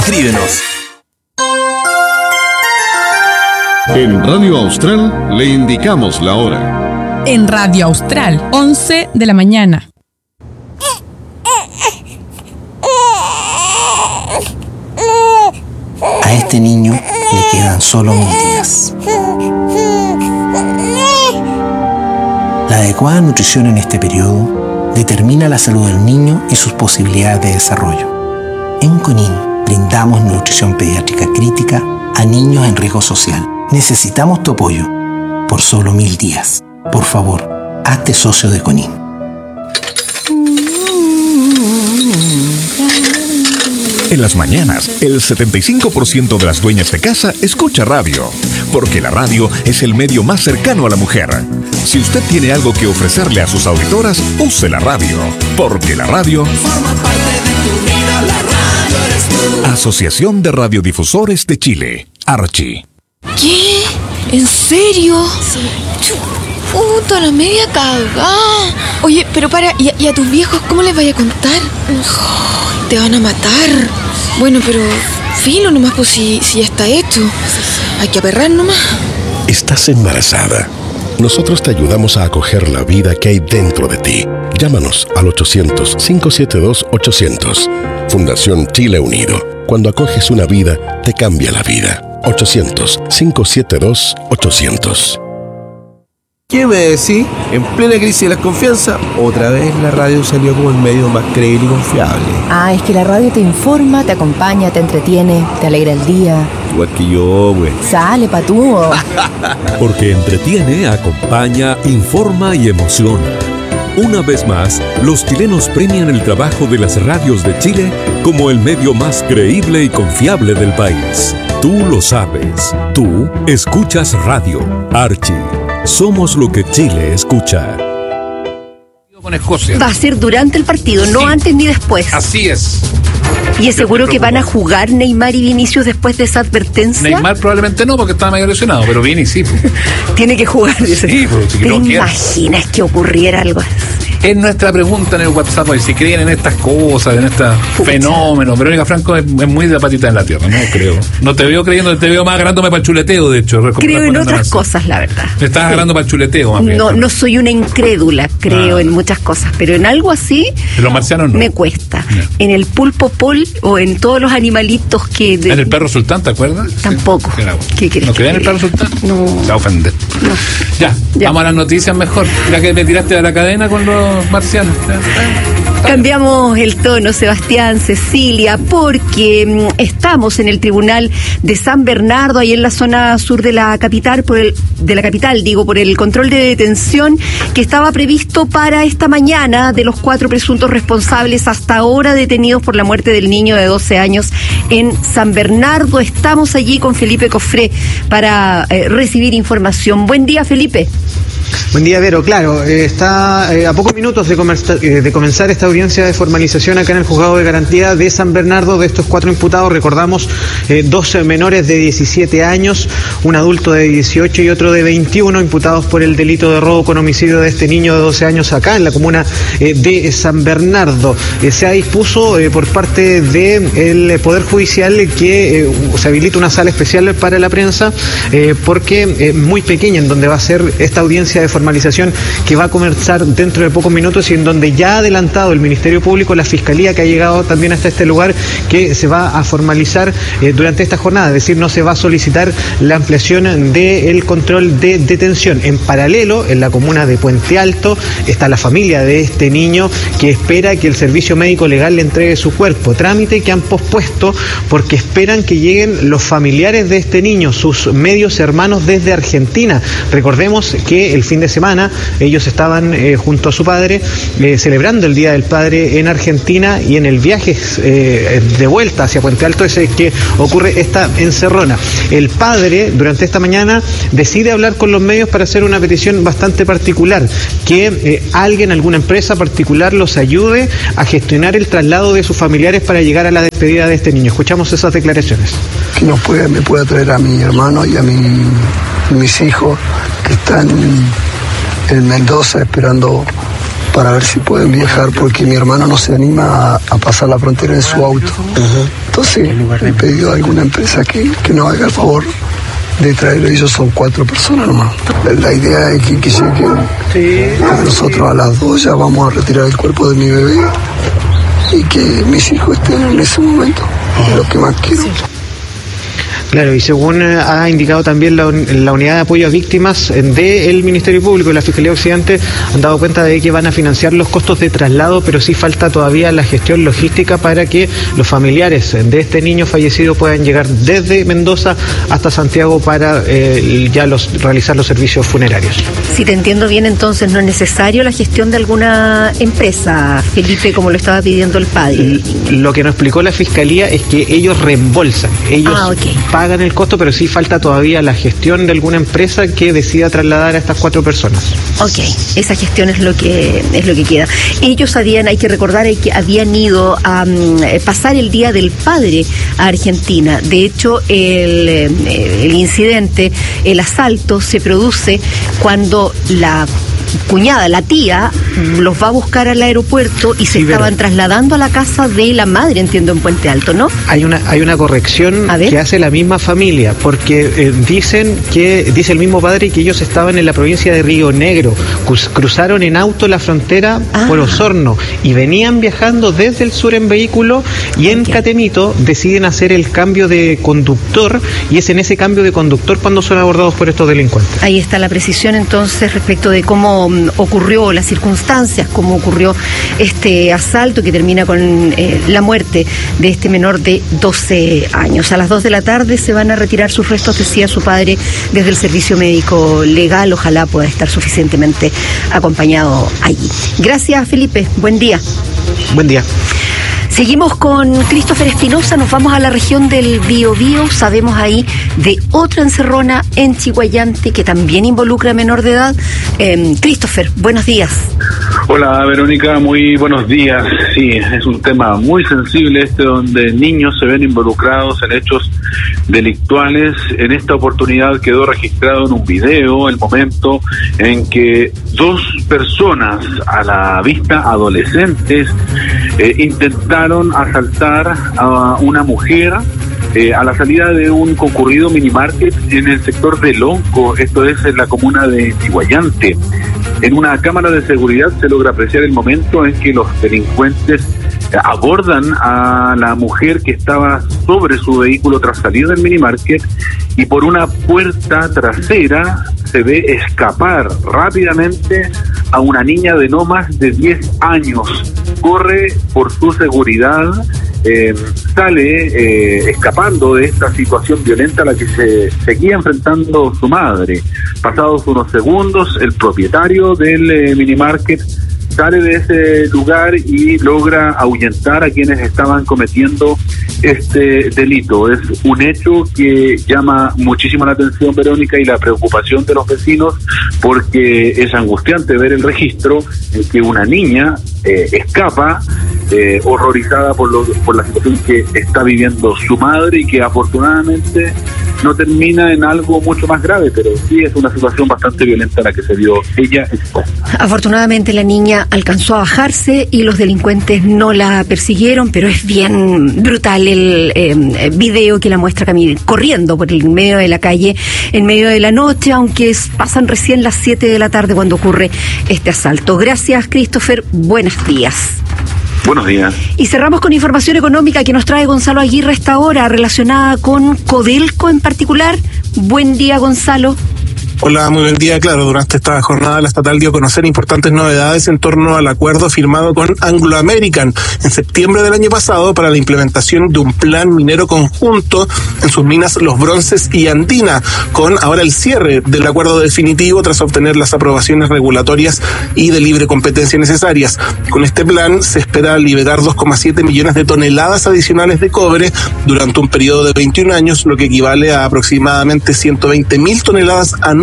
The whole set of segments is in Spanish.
Escríbenos. En Radio Austral le indicamos la hora. En Radio Austral, 11 de la mañana. A este niño le quedan solo 1000 días. La adecuada nutrición en este periodo determina la salud del niño y sus posibilidades de desarrollo. En CONIN brindamos nutrición pediátrica crítica a niños en riesgo social. Necesitamos tu apoyo por solo 1000 días. Por favor, hazte socio de CONIN. En las mañanas, el 75% de las dueñas de casa escucha radio, porque la radio es el medio más cercano a la mujer. Si usted tiene algo que ofrecerle a sus auditoras, use la radio, porque la radio forma parte de tu vida. La radio eres tú. Asociación de Radiodifusores de Chile, Archi. ¿Qué? ¿En serio? Sí. Puta, la media cagada. Oye, pero para, ¿y a tus viejos cómo les vaya a contar? Oh, te van a matar. Bueno, pero filo nomás, pues si ya está hecho. Hay que aperrar nomás. Estás embarazada. Nosotros te ayudamos a acoger la vida que hay dentro de ti. Llámanos al 800-572-800. Fundación Chile Unido. Cuando acoges una vida, te cambia la vida. 800-572-800. ¿Qué me decís? En plena crisis de la confianza, otra vez la radio salió como el medio más creíble y confiable. Ah, es que la radio te informa, te acompaña, te entretiene, te alegra el día. Igual que yo, güey. Sale, patúo. Porque entretiene, acompaña, informa y emociona. Una vez más, los chilenos premian el trabajo de las radios de Chile como el medio más creíble y confiable del país. Tú lo sabes. Tú escuchas radio. Archi. Somos lo que Chile escucha. Con Escocia. Va a ser durante el partido, no antes ni después. Así es. ¿Y es seguro que van a jugar Neymar y Vinicius después de esa advertencia? Neymar probablemente no, porque está medio lesionado, pero Vini sí. Tiene que jugar. Sí, pero si ¿Te no imaginas que ocurriera algo así? Es nuestra pregunta en el WhatsApp, si creen en estas cosas, en estos fenómenos. Verónica Franco es muy de patita en la tierra, no creo. No te veo creyendo, te veo más agarrándome para el chuleteo, de hecho. Creo en otras cosas, la verdad. Te estás agarrando para el chuleteo, más bien. No soy una incrédula, creo en muchas cosas, pero en algo así en los marcianos no. Me cuesta. No. En el pulpo pol o en todos los animalitos que... En el perro sultán, ¿te acuerdas? Tampoco. ¿Qué quieres? ¿No crees en el perro sultán? No. Te va a ofender. No. Ya, vamos a las noticias mejor. Ya que me tiraste de la cadena con los marcianos. Cambiamos el tono, Sebastián, Cecilia, porque estamos en el Tribunal de San Bernardo, ahí en la zona sur de la capital, por el control de detención que estaba previsto para esta mañana de los 4 presuntos responsables hasta ahora detenidos por la muerte del niño de 12 años en San Bernardo. Estamos allí con Felipe Cofré para recibir información. Buen día, Felipe. Buen día, Vero. Claro, está a pocos minutos de comenzar esta audiencia de formalización acá en el Juzgado de Garantía de San Bernardo de estos 4 imputados. Recordamos, 2 menores de 17 años, un adulto de 18 y otro de 21, imputados por el delito de robo con homicidio de este niño de 12 años acá en la comuna de San Bernardo. Se ha dispuso por parte del Poder Judicial que se habilita una sala especial para la prensa porque muy pequeña, en donde va a ser esta audiencia de formalización que va a comenzar dentro de pocos minutos y en donde ya ha adelantado el Ministerio Público, la Fiscalía que ha llegado también hasta este lugar, que se va a formalizar durante esta jornada, es decir, no se va a solicitar la ampliación del control de detención. En paralelo, en la comuna de Puente Alto, está la familia de este niño que espera que el servicio médico legal le entregue su cuerpo, trámite que han pospuesto porque esperan que lleguen los familiares de este niño, sus medios hermanos desde Argentina. Recordemos que el fin de semana ellos estaban junto a su padre celebrando el Día del Padre en Argentina, y en el viaje de vuelta hacia Puente Alto es que ocurre esta encerrona. El padre durante esta mañana decide hablar con los medios para hacer una petición bastante particular, que alguien, alguna empresa particular los ayude a gestionar el traslado de sus familiares para llegar a la despedida de este niño. Escuchamos esas declaraciones. Que me pueda traer a mi hermano y a mis hijos que están en Mendoza esperando para ver si pueden viajar, porque mi hermano no se anima a pasar la frontera en su auto. Entonces he pedido a alguna empresa que nos haga el favor de traerlo. Ellos son 4 personas nomás. La idea es que lleguen. Nosotros a las 2 ya vamos a retirar el cuerpo de mi bebé y que mis hijos estén en ese momento. Es lo que más quiero. Claro, y según ha indicado también la unidad de apoyo a víctimas del Ministerio Público y la Fiscalía Occidente, han dado cuenta de que van a financiar los costos de traslado, pero sí falta todavía la gestión logística para que los familiares de este niño fallecido puedan llegar desde Mendoza hasta Santiago para realizar los servicios funerarios. Si te entiendo bien, entonces no es necesario la gestión de alguna empresa, Felipe, como lo estaba pidiendo el padre. Lo que nos explicó la Fiscalía es que ellos reembolsan, ellos pagan el costo, pero sí falta todavía la gestión de alguna empresa que decida trasladar a estas 4 personas. Ok, esa gestión es lo que queda. Ellos hay que recordar que habían ido a pasar el Día del Padre a Argentina. De hecho, el incidente, el asalto, se produce cuando la cuñada, la tía, los va a buscar al aeropuerto y se estaban trasladando a la casa de la madre, entiendo, en Puente Alto, ¿no? Hay una corrección que hace la misma familia, porque dice el mismo padre que ellos estaban en la provincia de Río Negro, cruzaron en auto la frontera por Osorno y venían viajando desde el sur en vehículo y en Catemito deciden hacer el cambio de conductor y es en ese cambio de conductor cuando son abordados por estos delincuentes. Ahí está la precisión entonces respecto de cómo ocurrió, las circunstancias, cómo ocurrió este asalto que termina con la muerte de este menor de 12 años. A las 2 de la tarde se van a retirar sus restos, decía su padre, desde el servicio médico legal. Ojalá pueda estar suficientemente acompañado allí. Gracias, Felipe. Buen día. Buen día. Seguimos con Christopher Espinosa, nos vamos a la región del Biobío. Sabemos ahí de otra encerrona en Chiguayante que también involucra a menor de edad. Christopher, buenos días. Hola Verónica, muy buenos días. Sí, es un tema muy sensible donde niños se ven involucrados en hechos delictuales. En esta oportunidad quedó registrado en un video el momento en que 2 personas, a la vista adolescentes, intentaron asaltar a una mujer a la salida de un concurrido minimarket en el sector de Lonco, esto es en la comuna de Chiguayante. En una cámara de seguridad se logra apreciar el momento en que los delincuentes abordan a la mujer que estaba sobre su vehículo tras salir del minimarket y por una puerta trasera se ve escapar rápidamente a una niña de no más de 10 años. Corre por su seguridad, sale escapando de esta situación violenta a la que se seguía enfrentando su madre. Pasados unos segundos, el propietario del minimarket sale de ese lugar y logra ahuyentar a quienes estaban cometiendo este delito. Es un hecho que llama muchísimo la atención, Verónica, y la preocupación de los vecinos, porque es angustiante ver el registro en que una niña escapa horrorizada por la situación que está viviendo su madre y que afortunadamente no termina en algo mucho más grave, pero sí es una situación bastante violenta la que se vio ella expuesta. Afortunadamente la niña alcanzó a bajarse y los delincuentes no la persiguieron, pero es bien brutal el video que la muestra corriendo por el medio de la calle en medio de la noche, aunque pasan recién las 7 de la tarde cuando ocurre este asalto. Gracias, Christopher. Buenos días. Buenos días. Y cerramos con información económica que nos trae Gonzalo Aguirre a esta hora, relacionada con Codelco en particular. Buen día, Gonzalo. Hola, muy buen día. Claro, durante esta jornada la estatal dio a conocer importantes novedades en torno al acuerdo firmado con Anglo American en septiembre del año pasado para la implementación de un plan minero conjunto en sus minas Los Bronces y Andina, con ahora el cierre del acuerdo definitivo tras obtener las aprobaciones regulatorias y de libre competencia necesarias. Con este plan se espera liberar 2,7 millones de toneladas adicionales de cobre durante un periodo de 21 años, lo que equivale a aproximadamente 120.000 toneladas anuales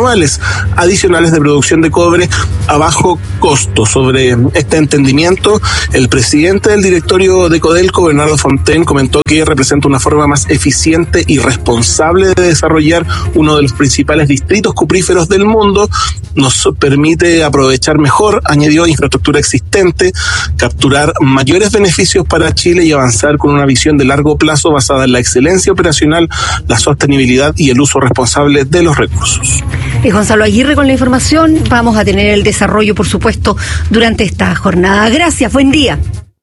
anuales adicionales de producción de cobre a bajo costo. Sobre este entendimiento, el presidente del directorio de Codelco, Bernardo Fontaine, comentó que representa una forma más eficiente y responsable de desarrollar uno de los principales distritos cupríferos del mundo. Nos permite aprovechar mejor, añadió, infraestructura existente, capturar mayores beneficios para Chile y avanzar con una visión de largo plazo basada en la excelencia operacional, la sostenibilidad y el uso responsable de los recursos. Es Gonzalo Aguirre con la información. Vamos a tener el desarrollo, por supuesto, durante esta jornada. Gracias, buen día.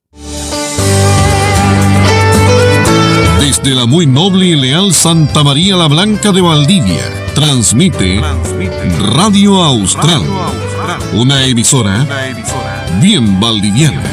Desde la muy noble y leal Santa María la Blanca de Valdivia, transmite Radio Austral, una emisora bien valdiviana.